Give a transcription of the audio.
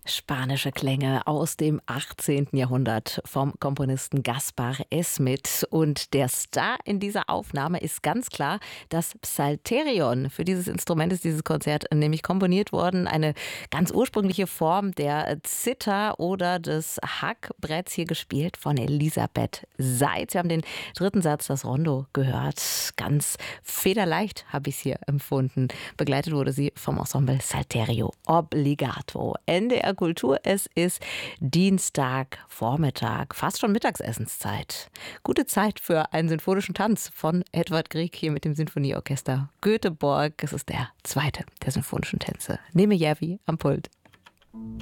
Spanische Klänge aus dem 18. Jahrhundert vom Komponisten Gaspar Esmet. Und der Star in dieser Aufnahme ist ganz klar das Psalterion. Für dieses Instrument ist dieses Konzert nämlich komponiert worden. Eine ganz ursprüngliche Form der Zither oder des Hackbretts, hier gespielt von Elisabeth Seitz. Wir haben den dritten Satz, das Rondo, gehört. Ganz federleicht habe ich es hier empfunden. Begleitet wurde sie vom Ensemble Salterio Obbligato. NDR Kultur, es ist Dienstagvormittag, fast schon Mittagsessenszeit. Gute Zeit für einen sinfonischen Tanz von Edvard Grieg hier mit dem Sinfonieorchester Göteborg. Es ist der zweite der sinfonischen Tänze. Nehme Järvi am Pult.